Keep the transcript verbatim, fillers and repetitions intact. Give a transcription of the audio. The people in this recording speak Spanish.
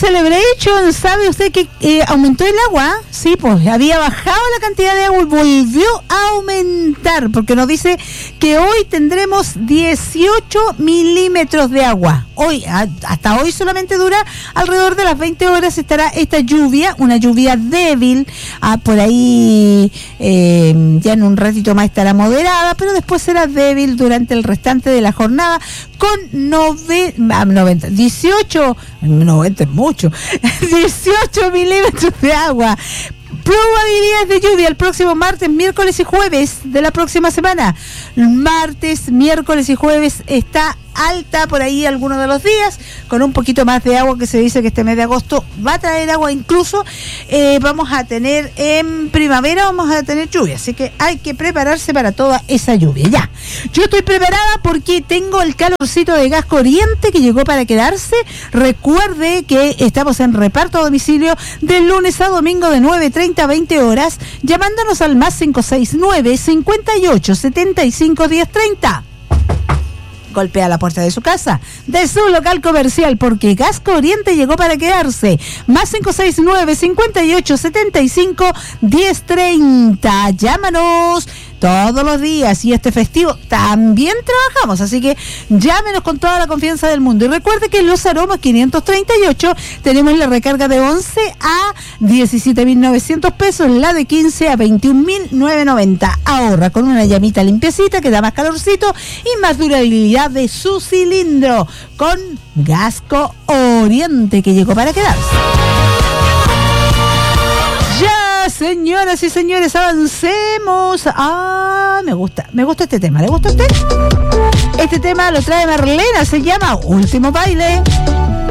Celebration, ¿sabe usted que eh, aumentó el agua? Sí, pues había bajado la cantidad de agua y volvió a aumentar, porque nos dice que hoy tendremos dieciocho milímetros de agua. Hoy, a, hasta hoy solamente dura alrededor de las veinte horas, estará esta lluvia, una lluvia débil, ah, por ahí eh, ya en un ratito más estará moderada, pero después será débil durante el restante de la jornada, con nove, ah, noventa, dieciocho, noventa es mucho, dieciocho milímetros de agua. Probabilidades de lluvia el próximo martes, miércoles y jueves de la próxima semana. Martes, miércoles y jueves está alta por ahí algunos de los días, con un poquito más de agua, que se dice que este mes de agosto va a traer agua. Incluso eh, vamos a tener en primavera, vamos a tener lluvia, así que hay que prepararse para toda esa lluvia. Ya, yo estoy preparada porque tengo el calorcito de Gas Corriente que llegó para quedarse. Recuerde que estamos en reparto a domicilio de lunes a domingo de nueve treinta a veinte horas, llamándonos al más cinco seis nueve, cincuenta y ocho, setenta y cinco, diez treinta. Golpea la puerta de su casa, de su local comercial, porque Gas Corriente llegó para quedarse. Más cinco seis nueve, cincuenta y ocho, setenta y cinco, diez treinta. Llámanos todos los días, y este festivo también trabajamos, así que llámenos con toda la confianza del mundo. Y recuerde que en Los Aromas quinientos treinta y ocho tenemos la recarga de once a diecisiete mil novecientos pesos, la de quince a veintiún mil novecientos noventa. Ahorra con una llamita limpiecita que da más calorcito y más durabilidad de su cilindro con Gas Corriente, que llegó para quedarse. Ya, señoras y señores, avancemos. Ah, me gusta, me gusta este tema. ¿Le gusta a usted? Este tema lo trae Marlena, se llama Último Baile.